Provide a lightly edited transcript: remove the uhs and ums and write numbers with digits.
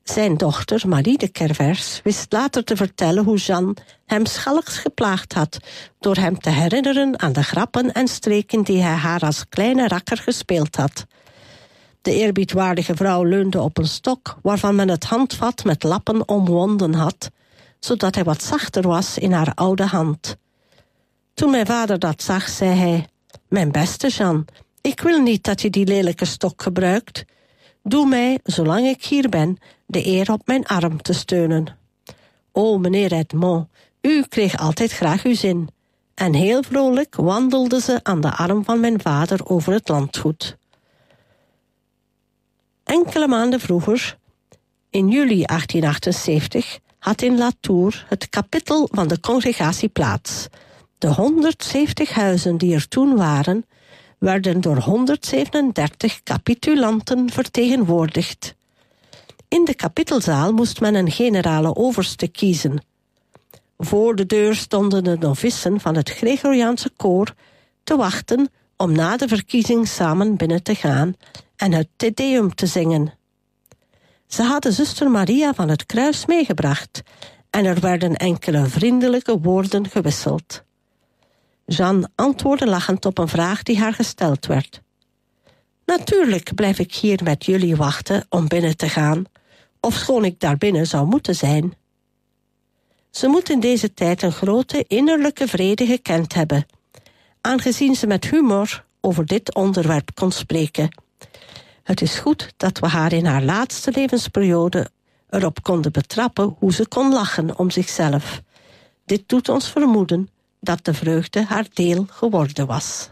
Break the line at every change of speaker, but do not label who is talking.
Zijn dochter, Marie de Kervers, wist later te vertellen hoe Jeanne hem schalks geplaagd had door hem te herinneren aan de grappen en streken die hij haar als kleine rakker gespeeld had. De eerbiedwaardige vrouw leunde op een stok waarvan men het handvat met lappen omwonden had, zodat hij wat zachter was in haar oude hand. Toen mijn vader dat zag, zei hij: mijn beste Jeanne, ik wil niet dat je die lelijke stok gebruikt. Doe mij, zolang ik hier ben, de eer op mijn arm te steunen. O, meneer Edmond, u kreeg altijd graag uw zin. En heel vrolijk wandelde ze aan de arm van mijn vader over het landgoed. Enkele maanden vroeger, in juli 1878, had in Latour het kapittel van de congregatie plaats. De 170 huizen die er toen waren, werden door 137 capitulanten vertegenwoordigd. In de kapittelzaal moest men een generale overste kiezen. Voor de deur stonden de novissen van het Gregoriaanse koor te wachten om na de verkiezing samen binnen te gaan en het Te Deum te zingen. Ze hadden zuster Maria van het Kruis meegebracht en er werden enkele vriendelijke woorden gewisseld. Jeanne antwoordde lachend op een vraag die haar gesteld werd. Natuurlijk blijf ik hier met jullie wachten om binnen te gaan, ofschoon ik daar binnen zou moeten zijn. Ze moet in deze tijd een grote innerlijke vrede gekend hebben, aangezien ze met humor over dit onderwerp kon spreken. Het is goed dat we haar in haar laatste levensperiode erop konden betrappen hoe ze kon lachen om zichzelf. Dit doet ons vermoeden dat de vreugde haar deel geworden was.